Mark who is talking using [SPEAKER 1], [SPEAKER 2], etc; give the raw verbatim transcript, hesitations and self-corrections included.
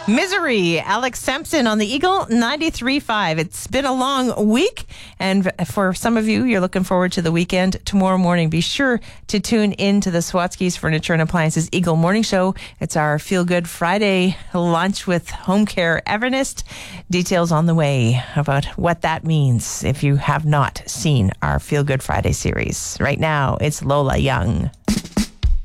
[SPEAKER 1] Misery, Alex Sampson on the Eagle ninety-three point five. It's been a long week, and for some of you, you're looking forward to the weekend. Tomorrow morning, be sure to tune in to the Swatsky's Furniture and Appliances Eagle Morning Show. It's our Feel Good Friday lunch with Home Care Evernest. Details on the way about what that means if you have not seen our Feel Good Friday series. Right now, it's Lola Young.